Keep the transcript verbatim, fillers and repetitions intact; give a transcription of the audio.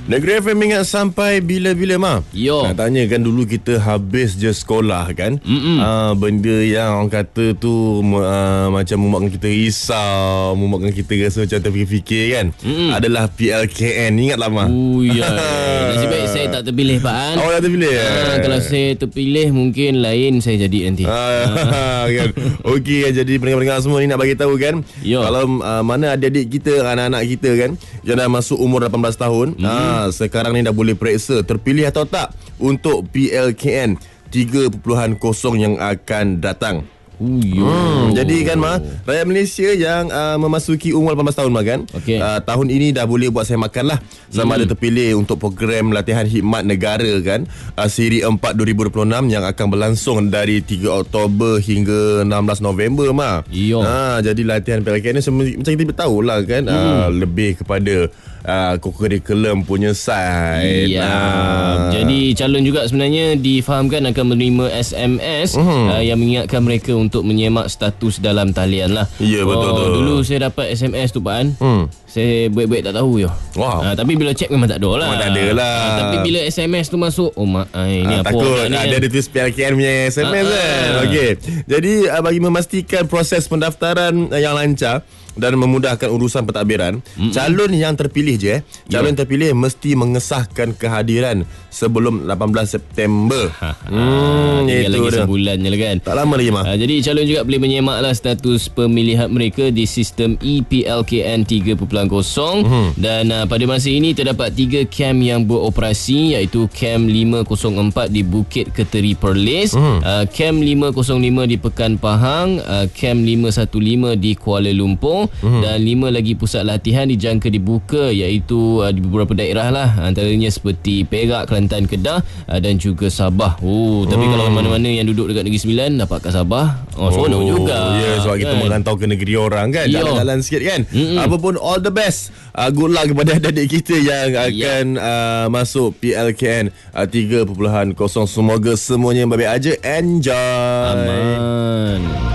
Negeri F M ingat sampai bila-bila, Ma? Yo. Nak tanya kan, dulu kita habis je sekolah kan, uh, benda yang orang kata tu uh, macam membuatkan kita risau, membuatkan kita rasa macam terfikir-fikir kan, Mm-mm. adalah P L K N. Ingatlah, Ma? Oh ya. Nasib baik saya tak terpilih, Pak An. Oh, tak terpilih? Ha, kalau saya terpilih mungkin lain saya jadi nanti. Ah, kan. Okey, jadi pendengar-pendengar semua ni nak bagi tahu kan, Yo. kalau uh, mana adik-adik kita, anak-anak kita kan yang dah masuk umur lapan belas tahun, mm. ah, sekarang ni dah boleh periksa terpilih atau tak untuk P L K N tiga titik kosong yang akan datang. Hmm, jadi kan, Ma, rakyat Malaysia yang uh, memasuki umur lapan belas tahun, Ma, kan, okay. uh, tahun ini dah boleh buat saya makan lah. Sama hmm. ada terpilih untuk program latihan khidmat negara kan, uh, siri empat dua ribu dua puluh enam yang akan berlangsung dari tiga Oktober hingga enam belas November, Ma. Ha, jadi latihan P L K N ni macam kita tahu lah kan, hmm. uh, lebih kepada uh, kurikulum punya side. Ya. uh. Jadi calon juga sebenarnya difahamkan akan menerima S M S hmm. uh, yang mengingatkan mereka untuk menyemak status dalam talian lah. Ya, betul oh, tu. Dulu saya dapat S M S tu, Pak An. Hmm. Saya baik-baik tak tahu je. Wow. Uh, tapi bila check memang tak ada lah. Memang tak ada lah. Uh, tapi bila S M S tu masuk, oh mak, uh, ini uh, apa takut ni ada kan? ada tulis P L K N punya S M S uh, kan. uh. Okey. Jadi uh, bagi memastikan proses pendaftaran uh, yang lancar dan memudahkan urusan pentadbiran, mm-hmm. calon yang terpilih je eh, calon yeah. terpilih mesti mengesahkan kehadiran sebelum lapan belas September. hmm, Tinggal lagi sebulan je lah kan. Tak lama lagi, Ma. Uh, jadi calon juga boleh menyemaklah status pemilihan mereka di sistem E P L K N tiga titik kosong. mm-hmm. Dan uh, pada masa ini terdapat tiga kem yang beroperasi, iaitu kem lima kosong empat di Bukit Keteri Perlis, mm-hmm. uh, kem lima kosong lima di Pekan Pahang, uh, kem lima satu lima di Kuala Lumpur, mm-hmm. dan lima lagi pusat latihan dijangka dibuka, iaitu uh, di beberapa daerah lah, antaranya seperti Perak, Kelantan, Kedah uh, dan juga Sabah. Oh, tapi hmm. kalau mana-mana yang duduk dekat Negeri Sembilan dapat kat Sabah, oh, seronok oh, juga. Ya, yeah, sebab kan? kita merantau ke negeri orang kan, Yo. jalan-jalan sikit kan. Mm-mm. Apapun, all the best. Uh, good luck kepada adik-adik kita yang akan yeah. uh, masuk P L K N uh, tiga titik kosong. Semoga semuanya baik-baik aja. Enjoy. Aman.